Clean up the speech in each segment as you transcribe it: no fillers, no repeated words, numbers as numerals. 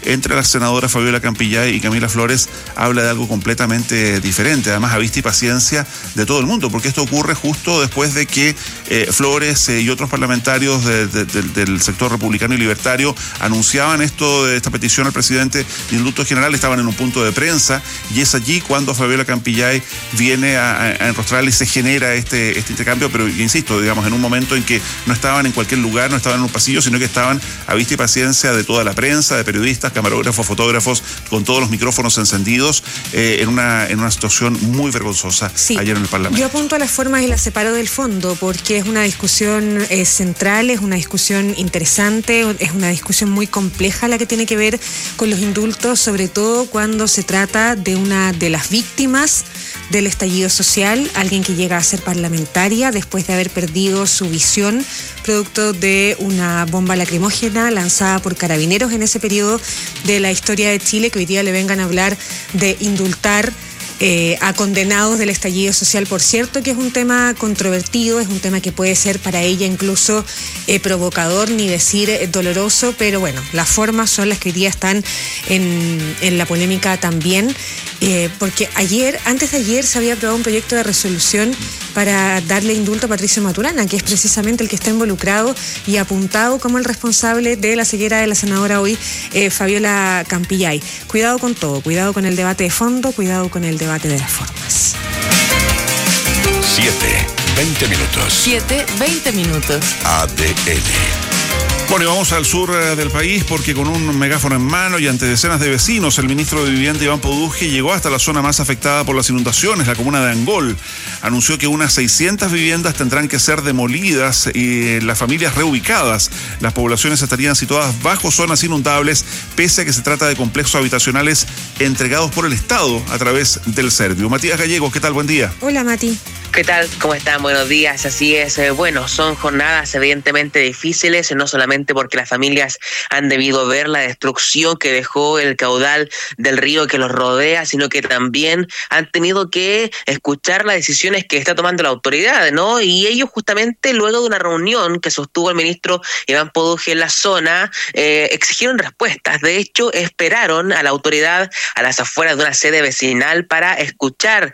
entre la senadora Fabiola Campillay y Camila Flores habla de algo completamente diferente, además a vista y paciencia de todo el mundo, porque esto ocurre justo después de que Flores y otros parlamentarios del sector republicano y libertario anunciaban esta petición al presidente de indulto general, estaban en un punto de prensa, y es allí cuando Fabiola Campillay viene a enrostrarle y se genera este intercambio, pero insisto, digamos, en un momento en que no estaban en cualquier lugar, no estaban en un pasillo, sino que estaban a vista y paciencia de toda la prensa, de periodistas, camarógrafos, fotógrafos, con todos los micrófonos encendidos, en una situación muy vergonzosa ayer en el Parlamento. Yo apunto a las formas y las separo del fondo, porque es una discusión central, es una discusión interesante, es una discusión muy compleja la que tiene que ver con los indultos, sobre todo cuando se trata de una de las víctimas del estallido social, alguien que llega a ser parlamentaria después de haber perdido su visión producto de una bomba lacrimógena lanzada por carabineros en ese periodo de la historia de Chile, que hoy día le vengan a hablar de indultar a condenados del estallido social, por cierto, que es un tema controvertido, es un tema que puede ser para ella incluso provocador, ni decir doloroso, pero bueno, las formas son las que hoy día están en la polémica también, porque antes de ayer se había aprobado un proyecto de resolución para darle indulto a Patricio Maturana, que es precisamente el que está involucrado y apuntado como el responsable de la ceguera de la senadora hoy, Fabiola Campillay. Cuidado con todo, cuidado con el debate de fondo, cuidado con el debate de las formas. 7:20 minutos. ADN. Bueno, y vamos al sur del país porque con un megáfono en mano y ante decenas de vecinos, el ministro de Vivienda, Iván Poduje, llegó hasta la zona más afectada por las inundaciones, la comuna de Angol. Anunció que unas 600 viviendas tendrán que ser demolidas y las familias reubicadas. Las poblaciones estarían situadas bajo zonas inundables, pese a que se trata de complejos habitacionales entregados por el Estado a través del Servio. Matías Gallegos, ¿qué tal? Buen día. Hola, Mati. ¿Qué tal? ¿Cómo están? Buenos días. Así es. Bueno, son jornadas evidentemente difíciles, no solamente porque las familias han debido ver la destrucción que dejó el caudal del río que los rodea, sino que también han tenido que escuchar las decisiones que está tomando la autoridad, ¿no? Y ellos justamente luego de una reunión que sostuvo el ministro Iván Poduje en la zona, exigieron respuestas. De hecho, esperaron a la autoridad a las afueras de una sede vecinal para escuchar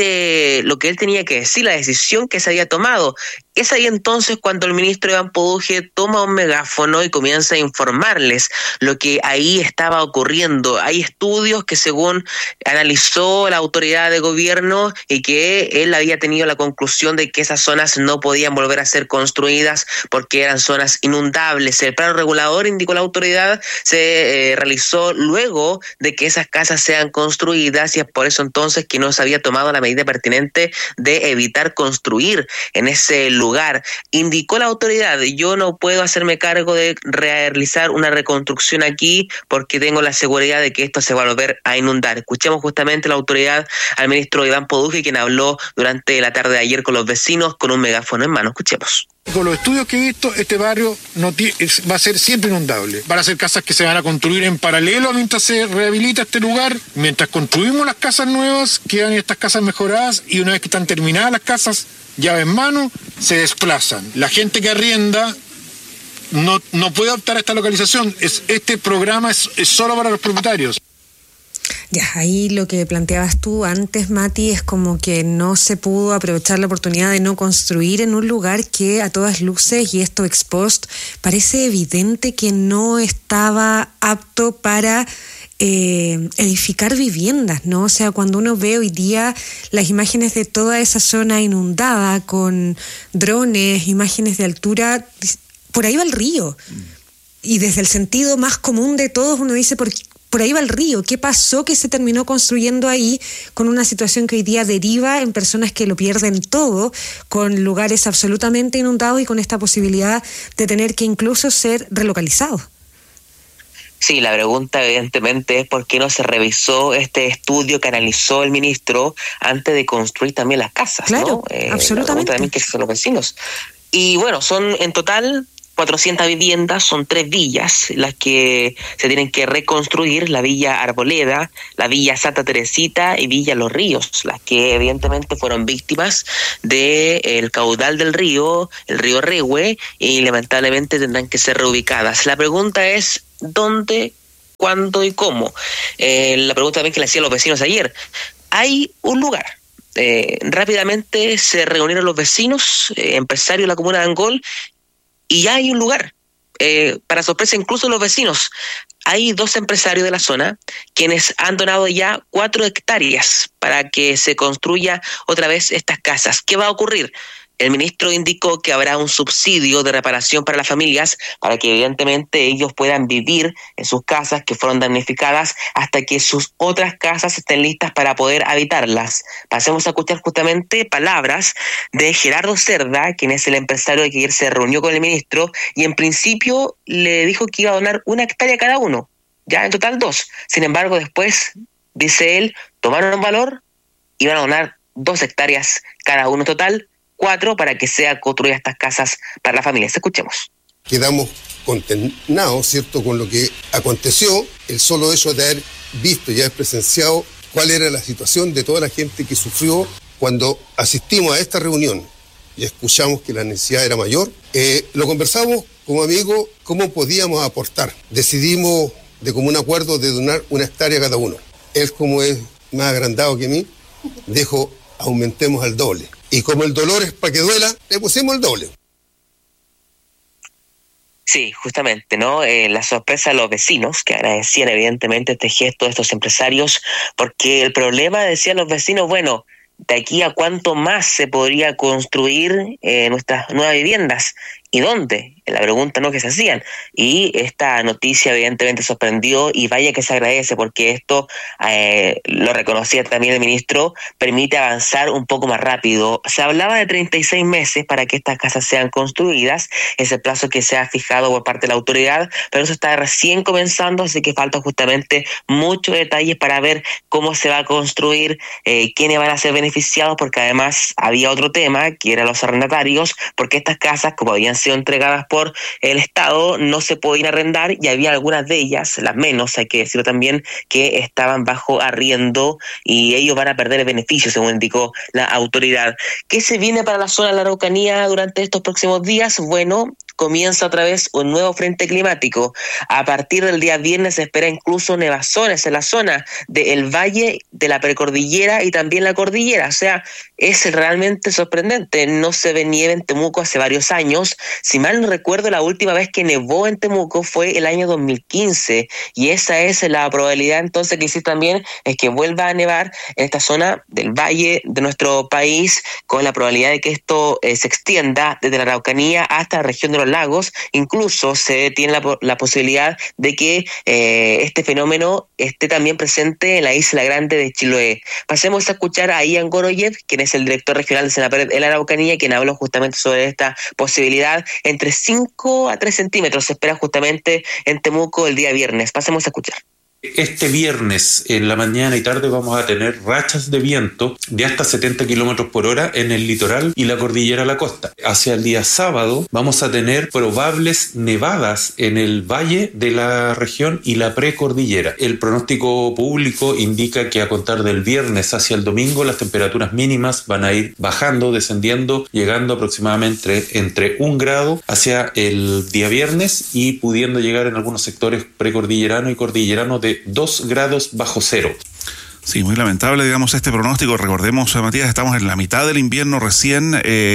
lo que él tenía que decir, la decisión que se había tomado. Es ahí entonces cuando el ministro Iván Poduje toma un megáfono y comienza a informarles lo que ahí estaba ocurriendo. Hay estudios que según analizó la autoridad de gobierno y que él había tenido la conclusión de que esas zonas no podían volver a ser construidas porque eran zonas inundables. El plano regulador, indicó la autoridad, se realizó luego de que esas casas sean construidas y es por eso entonces que no se había tomado la medida pertinente de evitar construir en ese lugar. Indicó la autoridad: yo no puedo hacerme cargo de realizar una reconstrucción aquí porque tengo la seguridad de que esto se va a volver a inundar. Escuchemos justamente la autoridad al ministro Iván Poduje, quien habló durante la tarde de ayer con los vecinos con un megáfono en mano. Escuchemos. Con los estudios que he visto, este barrio va a ser siempre inundable. Van a ser casas que se van a construir en paralelo mientras se rehabilita este lugar. Mientras construimos las casas nuevas, quedan estas casas mejoradas y una vez que están terminadas las casas, llave en mano, se desplazan. La gente que arrienda no puede optar a esta localización. Este programa es solo para los propietarios. Ya, ahí lo que planteabas tú antes, Mati, es como que no se pudo aprovechar la oportunidad de no construir en un lugar que a todas luces, y esto ex post, parece evidente que no estaba apto para edificar viviendas, ¿no? O sea, cuando uno ve hoy día las imágenes de toda esa zona inundada con drones, imágenes de altura, por ahí va el río. Y desde el sentido más común de todos uno dice, por ahí va el río. ¿Qué pasó que se terminó construyendo ahí con una situación que hoy día deriva en personas que lo pierden todo, con lugares absolutamente inundados y con esta posibilidad de tener que incluso ser relocalizados? Sí, la pregunta evidentemente es por qué no se revisó este estudio que analizó el ministro antes de construir también las casas, claro, ¿no? absolutamente. La pregunta también que son los vecinos. Y bueno, son en total 400 viviendas, son 3 villas las que se tienen que reconstruir: la Villa Arboleda, la Villa Santa Teresita y Villa Los Ríos, las que evidentemente fueron víctimas del caudal del río, el río Rehue, y lamentablemente tendrán que ser reubicadas. La pregunta es: ¿dónde cuándo y cómo. La pregunta también que le hacían los vecinos ayer. Hay un lugar. Rápidamente se reunieron los vecinos, empresarios de la comuna de Angol, y ya hay un lugar. Para sorpresa incluso los vecinos, hay 2 empresarios de la zona quienes han donado ya 4 hectáreas para que se construya otra vez estas casas. ¿Qué va a ocurrir? El ministro indicó que habrá un subsidio de reparación para las familias para que evidentemente ellos puedan vivir en sus casas que fueron damnificadas hasta que sus otras casas estén listas para poder habitarlas. Pasemos a escuchar justamente palabras de Gerardo Cerda, quien es el empresario que ayer se reunió con el ministro y en principio le dijo que iba a donar 1 hectárea cada uno, ya en total 2. Sin embargo, después, dice él, tomaron valor y van a donar 2 hectáreas cada uno total, 4 para que sean construidas estas casas para las familias. Escuchemos. Quedamos consternados, ¿cierto?, con lo que aconteció, el solo hecho de haber visto y haber presenciado cuál era la situación de toda la gente que sufrió cuando asistimos a esta reunión y escuchamos que la necesidad era mayor. Lo conversamos como amigos, cómo podíamos aportar. Decidimos de común acuerdo de donar 1 hectárea cada uno. Él, como es más agrandado que mí, dijo, aumentemos al doble. Y como el dolor es para que duela, le pusimos el doble. Sí, justamente, ¿no? La sorpresa de los vecinos, que agradecían evidentemente este gesto de estos empresarios, porque el problema, decían los vecinos, bueno, de aquí a cuánto más se podría construir nuestras nuevas viviendas y dónde, la pregunta no que se hacían. Y esta noticia evidentemente sorprendió y vaya que se agradece porque esto, lo reconocía también el ministro, permite avanzar un poco más rápido. Se hablaba de 36 meses para que estas casas sean construidas, es el plazo que se ha fijado por parte de la autoridad, pero eso está recién comenzando, así que faltan justamente muchos detalles para ver cómo se va a construir, quiénes van a ser beneficiados, porque además había otro tema, que eran los arrendatarios, porque estas casas, como habían sido entregadas por el Estado, no se podían arrendar y había algunas de ellas, las menos, hay que decirlo también, que estaban bajo arriendo y ellos van a perder el beneficio, según indicó la autoridad. ¿Qué se viene para la zona de la Araucanía durante estos próximos días? Bueno, comienza otra vez un nuevo frente climático. A partir del día viernes se espera incluso nevazones en la zona del valle, de la precordillera y también la cordillera. O sea, es realmente sorprendente. No se ve nieve en Temuco hace varios años. Si mal no recuerdo, la última vez que nevó en Temuco fue el año 2015. Y esa es la probabilidad entonces que existe también, es que vuelva a nevar en esta zona del valle de nuestro país, con la probabilidad de que esto se extienda desde la Araucanía hasta la región de los lagos. Incluso se tiene la posibilidad de que este fenómeno esté también presente en la isla grande de Chiloé. Pasemos a escuchar a Ian Goroyev, quien es el director regional de Senapred en la Araucanía, quien habló justamente sobre esta posibilidad. Entre 5 a 3 centímetros se espera justamente en Temuco el día viernes. Pasemos a escuchar. Este viernes, en la mañana y tarde, vamos a tener rachas de viento de hasta 70 kilómetros por hora en el litoral y la cordillera a la costa. Hacia el día sábado vamos a tener probables nevadas en el valle de la región y la precordillera. El pronóstico público indica que a contar del viernes hacia el domingo las temperaturas mínimas van a ir bajando, descendiendo, llegando aproximadamente entre 1 grado hacia el día viernes y pudiendo llegar en algunos sectores precordilleranos y cordilleranos de 2 grados bajo cero. Sí, muy lamentable, digamos, este pronóstico. Recordemos, Matías, estamos en la mitad del invierno recién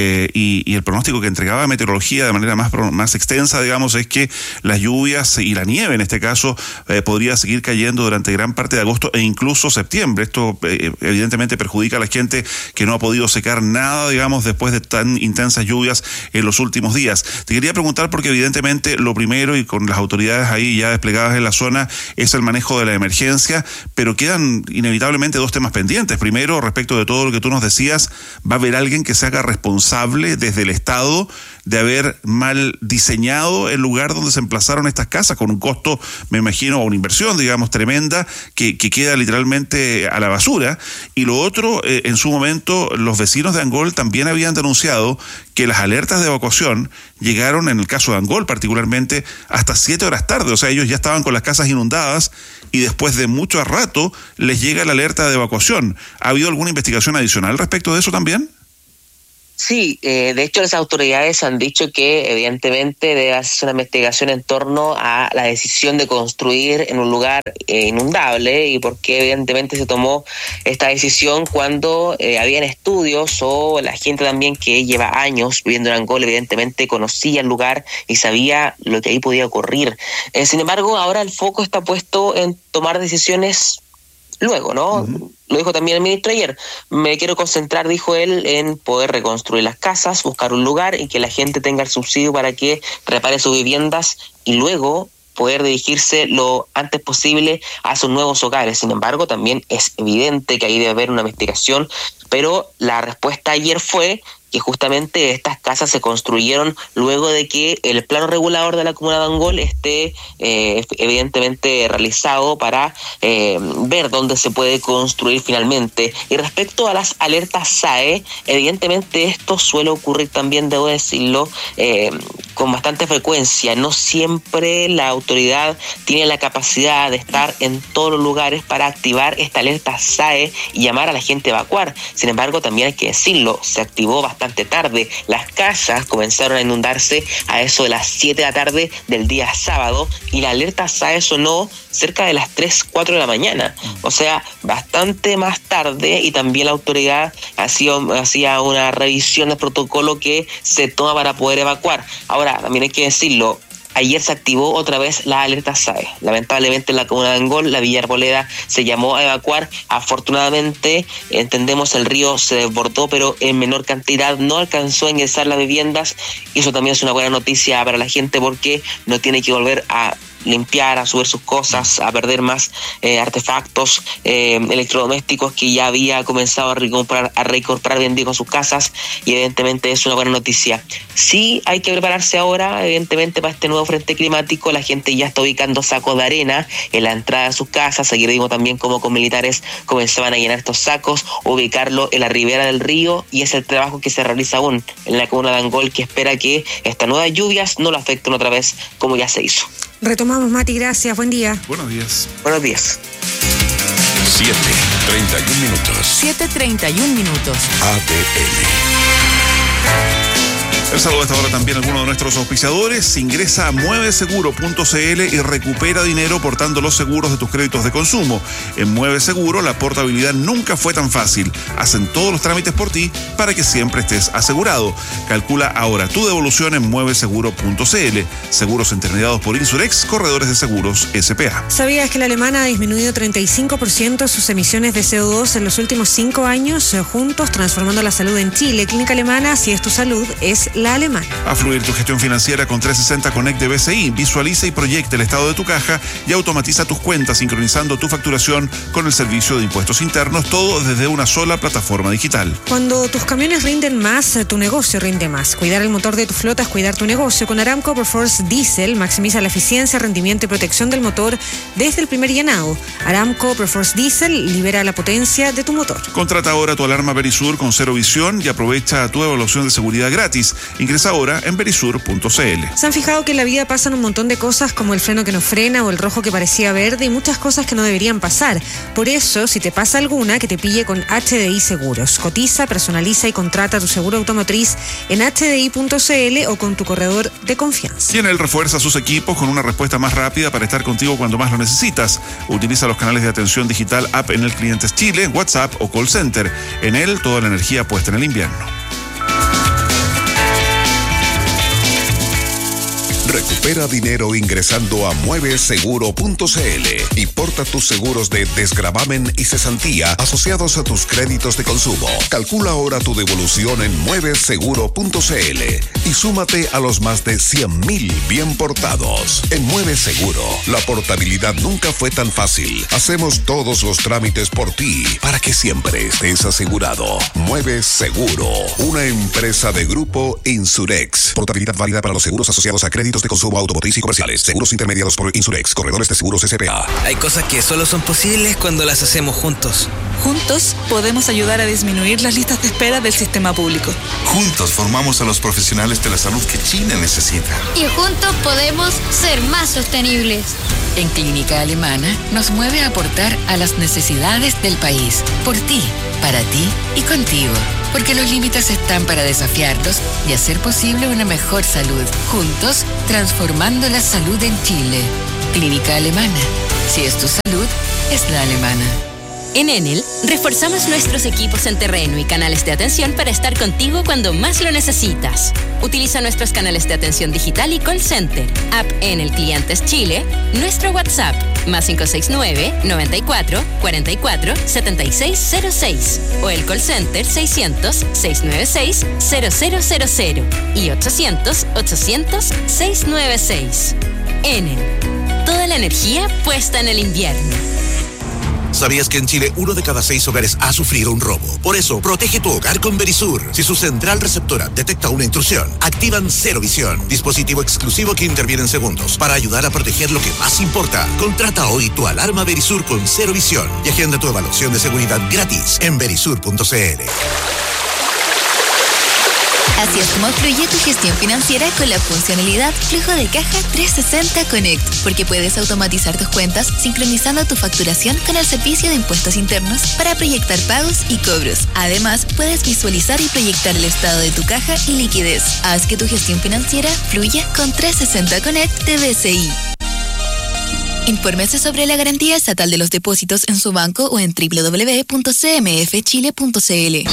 y el pronóstico que entregaba Meteorología de manera más extensa, digamos, es que las lluvias y la nieve, en este caso, podría seguir cayendo durante gran parte de agosto e incluso septiembre. Esto evidentemente perjudica a la gente que no ha podido secar nada, digamos, después de tan intensas lluvias en los últimos días. Te quería preguntar porque evidentemente lo primero, y con las autoridades ahí ya desplegadas en la zona, es el manejo de la emergencia, pero quedan inevitablemente 2 temas pendientes. Primero, respecto de todo lo que tú nos decías, ¿va a haber alguien que se haga responsable desde el Estado de haber mal diseñado el lugar donde se emplazaron estas casas, con un costo, me imagino, o una inversión, digamos, tremenda, que queda literalmente a la basura? Y lo otro, en su momento, los vecinos de Angol también habían denunciado que las alertas de evacuación llegaron, en el caso de Angol particularmente, hasta 7 horas tarde. O sea, ellos ya estaban con las casas inundadas y después de mucho rato les llega la alerta de evacuación. ¿Ha habido alguna investigación adicional respecto de eso también? Sí, de hecho las autoridades han dicho que evidentemente debe hacerse una investigación en torno a la decisión de construir en un lugar inundable y por qué evidentemente se tomó esta decisión cuando habían estudios o la gente también que lleva años viviendo en Angol evidentemente conocía el lugar y sabía lo que ahí podía ocurrir. Sin embargo, ahora el foco está puesto en tomar decisiones luego, ¿no? Lo dijo también el ministro ayer. Me quiero concentrar, dijo él, en poder reconstruir las casas, buscar un lugar y que la gente tenga el subsidio para que repare sus viviendas y luego poder dirigirse lo antes posible a sus nuevos hogares. Sin embargo, también es evidente que ahí debe haber una investigación, pero la respuesta ayer fue que justamente estas casas se construyeron luego de que el plano regulador de la comuna de Angol esté evidentemente realizado para ver dónde se puede construir finalmente. Y respecto a las alertas SAE, evidentemente esto suele ocurrir también, debo decirlo, con bastante frecuencia. No siempre la autoridad tiene la capacidad de estar en todos los lugares para activar esta alerta SAE y llamar a la gente a evacuar. Sin embargo, también hay que decirlo, se activó bastante tarde. Las casas comenzaron a inundarse a eso de las 7 de la tarde del día sábado y la alerta SAE sonó cerca de las 3, 4 de la mañana. O sea, bastante más tarde y también la autoridad hacía una revisión del protocolo que se toma para poder evacuar. Ahora, también hay que decirlo, ayer se activó otra vez la alerta SAE. Lamentablemente en la comuna de Angol, la Villa Arboleda se llamó a evacuar. Afortunadamente, entendemos, el río se desbordó, pero en menor cantidad, no alcanzó a ingresar las viviendas. Y eso también es una buena noticia para la gente porque no tiene que volver a limpiar, a subir sus cosas, a perder más artefactos electrodomésticos que ya había comenzado a reincorporar bien digo a sus casas, y evidentemente es una buena noticia. Sí hay que prepararse ahora evidentemente para este nuevo frente climático. La gente ya está ubicando sacos de arena en la entrada de sus casas. Ayer vimos también cómo con militares comenzaban a llenar estos sacos, ubicarlo en la ribera del río, y es el trabajo que se realiza aún en la comuna de Angol, que espera que estas nuevas lluvias no lo afecten otra vez como ya se hizo. Retomamos, Mati, gracias, buen día. Buenos días. Buenos días. 7:31 minutos. ADN. El saludo a esta hora también a algunos de nuestros auspiciadores. Ingresa a mueveseguro.cl y recupera dinero portando los seguros de tus créditos de consumo. En Mueve Seguro la portabilidad nunca fue tan fácil. Hacen todos los trámites por ti para que siempre estés asegurado. Calcula ahora tu devolución en mueveseguro.cl. Seguros intermediados por Insurex, corredores de seguros S.p.A. ¿Sabías que la alemana ha disminuido 35% sus emisiones de CO2 en los últimos 5 años? Juntos transformando la salud en Chile. Clínica Alemana, si es tu salud, es la alemana. A fluir tu gestión financiera con 360 Connect de BCI. Visualiza y proyecta el estado de tu caja y automatiza tus cuentas, sincronizando tu facturación con el servicio de impuestos internos, todo desde una sola plataforma digital. Cuando tus camiones rinden más, tu negocio rinde más. Cuidar el motor de tu flota es cuidar tu negocio. Con Aramco Perforce Diesel maximiza la eficiencia, rendimiento y protección del motor desde el primer llenado. Aramco Perforce Diesel libera la potencia de tu motor. Contrata ahora tu alarma Verisur con cero visión y aprovecha tu evaluación de seguridad gratis. Ingresa ahora en verisur.cl. Se han fijado que en la vida pasan un montón de cosas, como el freno que no frena o el rojo que parecía verde, y muchas cosas que no deberían pasar. Por eso, si te pasa alguna, que te pille con HDI Seguros. Cotiza, personaliza y contrata tu seguro automotriz en hdi.cl o con tu corredor de confianza. Y en él refuerza sus equipos con una respuesta más rápida para estar contigo cuando más lo necesitas. Utiliza los canales de atención digital App en el Clientes Chile, WhatsApp o Call Center. En él, toda la energía puesta en el invierno. Recupera dinero ingresando a mueveseguro.cl y porta tus seguros de desgravamen y cesantía asociados a tus créditos de consumo. Calcula ahora tu devolución en mueveseguro.cl y súmate a los más de 100,000 bien portados. En Mueve Seguro, la portabilidad nunca fue tan fácil. Hacemos todos los trámites por ti para que siempre estés asegurado. Mueve Seguro, una empresa de Grupo Insurex. Portabilidad válida para los seguros asociados a créditos de consumo automotriz y comerciales. Seguros intermediados por Insurex, corredores de seguros S.p.A. Hay cosas que solo son posibles cuando las hacemos juntos. Juntos podemos ayudar a disminuir las listas de espera del sistema público. Juntos formamos a los profesionales de la salud que Chile necesita. Y juntos podemos ser más sostenibles. En Clínica Alemana nos mueve a aportar a las necesidades del país. Por ti, para ti y contigo. Porque los límites están para desafiarlos y hacer posible una mejor salud. Juntos, transformando la salud en Chile. Clínica Alemana. Si es tu salud, es la alemana. En Enel, reforzamos nuestros equipos en terreno y canales de atención para estar contigo cuando más lo necesitas. Utiliza nuestros canales de atención digital y call center, app Enel Clientes Chile, nuestro WhatsApp, más 569-94-44-7606, o el call center 600-696-0000 y 800-800-696. Enel, toda la energía puesta en el invierno. ¿Sabías que en Chile 1 de cada 6 hogares ha sufrido un robo? Por eso, protege tu hogar con Verisur. Si su central receptora detecta una intrusión, activan Cero Visión, dispositivo exclusivo que interviene en segundos para ayudar a proteger lo que más importa. Contrata hoy tu alarma Verisur con Cero Visión y agenda tu evaluación de seguridad gratis en verisur.cl. Así es como fluye tu gestión financiera con la funcionalidad Flujo de Caja 360 Connect, porque puedes automatizar tus cuentas sincronizando tu facturación con el servicio de impuestos internos para proyectar pagos y cobros. Además, puedes visualizar y proyectar el estado de tu caja y liquidez. Haz que tu gestión financiera fluya con 360 Connect de BCI. Infórmese sobre la garantía estatal de los depósitos en su banco o en www.cmfchile.cl.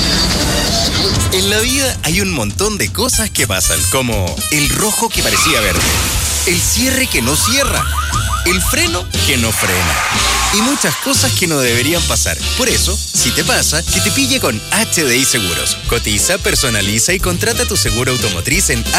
En la vida hay un montón de cosas que pasan, como el rojo que parecía verde, el cierre que no cierra, el freno que no frena y muchas cosas que no deberían pasar. Por eso, si te pasa, que te pille con HDI Seguros. Cotiza, personaliza y contrata tu seguro automotriz en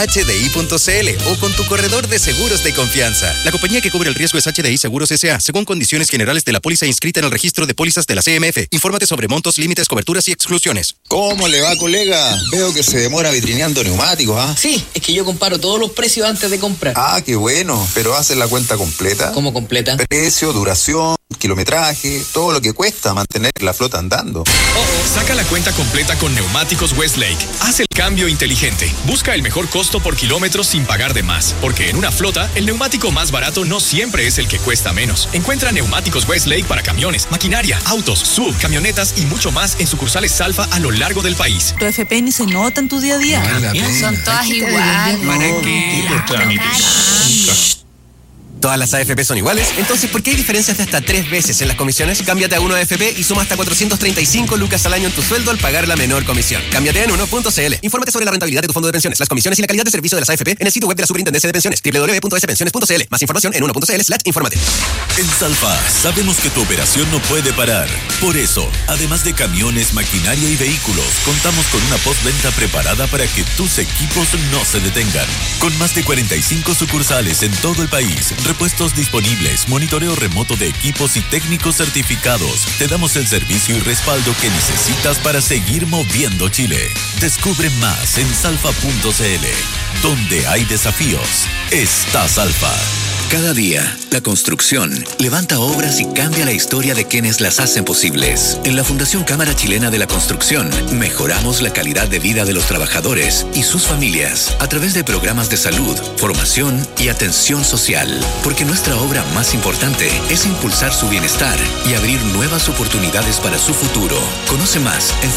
hdi.cl o con tu corredor de seguros de confianza. La compañía que cubre el riesgo es HDI Seguros S.A., según condiciones generales de la póliza inscrita en el registro de pólizas de la CMF. Infórmate sobre montos, límites, coberturas y exclusiones. ¿Cómo le va, colega? Veo que se demora vitrineando neumáticos, ¿ah? Sí, es que yo comparo todos los precios antes de comprar. Ah, qué bueno. ¿Pero haces la cuenta completa? ¿Cómo completa? Precio, duración, kilometraje, todo lo que cuesta mantener la flota andando. Saca la cuenta completa con Neumáticos Westlake. Haz el cambio inteligente. Busca el mejor costo por kilómetro sin pagar de más. Porque en una flota, el neumático más barato no siempre es el que cuesta menos. Encuentra Neumáticos Westlake para camiones, maquinaria, autos, sub, camionetas y mucho más en sucursales Salfa a lo largo del país. Tu FP ni se nota en tu día a día. Son todas iguales. ¿Para qué? Los trámites. ¿Todas las AFP son iguales? Entonces, ¿por qué hay diferencias de hasta 3 veces en las comisiones? Cámbiate a 1AFP y suma hasta 435 lucas al año en tu sueldo al pagar la menor comisión. Cámbiate en 1.cl. Infórmate sobre la rentabilidad de tu fondo de pensiones, las comisiones y la calidad de servicio de las AFP en el sitio web de la Superintendencia de Pensiones, www.spensiones.cl. Más información en 1.cl/infórmate. En Salfa sabemos que tu operación no puede parar. Por eso, además de camiones, maquinaria y vehículos, contamos con una postventa preparada para que tus equipos no se detengan. Con más de 45 sucursales en todo el país, repuestos disponibles, monitoreo remoto de equipos y técnicos certificados. Te damos el servicio y respaldo que necesitas para seguir moviendo Chile. Descubre más en salfa.cl. Donde hay desafíos, está Salfa. Cada día, la construcción levanta obras y cambia la historia de quienes las hacen posibles. En la Fundación Cámara Chilena de la Construcción, mejoramos la calidad de vida de los trabajadores y sus familias a través de programas de salud, formación y atención social. Porque nuestra obra más importante es impulsar su bienestar y abrir nuevas oportunidades para su futuro. Conoce más en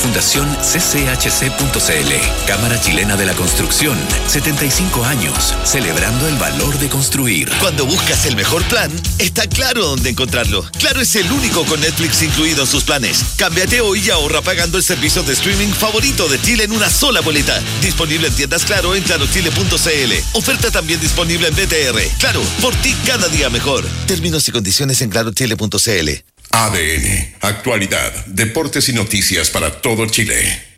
fundacioncchc.cl. Cámara Chilena de la Construcción, 75 años, celebrando el valor de construir. Cuando buscas el mejor plan, está Claro dónde encontrarlo. Claro es el único con Netflix incluido en sus planes. Cámbiate hoy y ahorra pagando el servicio de streaming favorito de Chile en una sola boleta. Disponible en tiendas Claro en clarochile.cl. Oferta también disponible en BTR. Claro, por ti cada día mejor. Términos y condiciones en clarochile.cl. ADN, actualidad, deportes y noticias para todo Chile.